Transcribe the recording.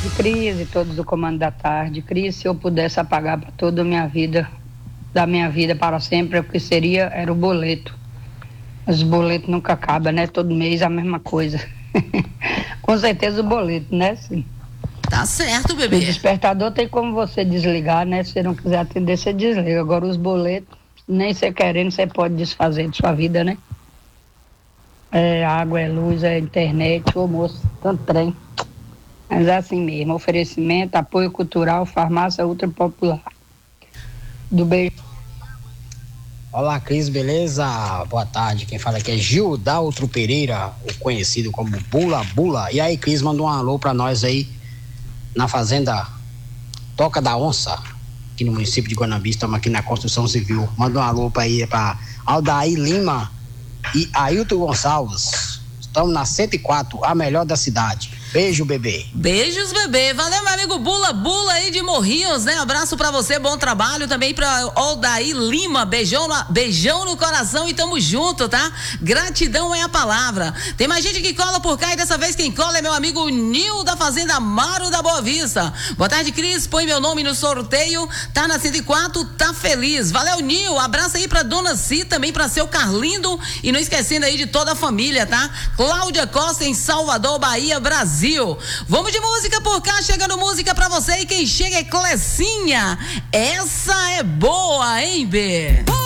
Cris e todos do Comando da Tarde. Cris, se eu pudesse apagar para toda a minha vida, da minha vida para sempre, o que seria era o boleto. Os boletos nunca acabam, né? Todo mês a mesma coisa. Com certeza o boleto, né? Sim. Tá certo, bebê. O despertador tem como você desligar, né? Se você não quiser atender, você desliga. Agora os boletos, nem você querendo, você pode desfazer de sua vida, né? É água, é luz, é internet, ô moço, tanto trem. Mas é assim mesmo, oferecimento, apoio cultural, farmácia ultra popular. Do beijo. Olá, Cris, beleza? Boa tarde, quem fala aqui é Gildaltro Pereira, o conhecido como Bula Bula. E aí, Cris, manda um alô pra nós aí na fazenda Toca da Onça, aqui no município de Guanambi. Estamos aqui na construção civil. Manda um alô pra Aldair Lima e Ailton Gonçalves. Estamos na 104, a melhor da cidade. Beijo, bebê. Beijos, bebê. Valeu, meu amigo Bula Bula aí de Morrinhos, né? Abraço pra você, bom trabalho também pra Aldair Lima. Beijão no coração e tamo junto, tá? Gratidão é a palavra. Tem mais gente que cola por cá e dessa vez quem cola é meu amigo Nil da Fazenda Amaro da Boa Vista. Boa tarde, Cris. Põe meu nome no sorteio. Tá na 104, tá feliz. Valeu, Nil. Abraço aí pra Dona Si, também pra seu Carlindo e não esquecendo aí de toda a família, tá? Cláudia Costa em Salvador, Bahia, Brasil. Vamos de música por cá, chegando música pra você e quem chega é Clecinha. Essa é boa, hein, B?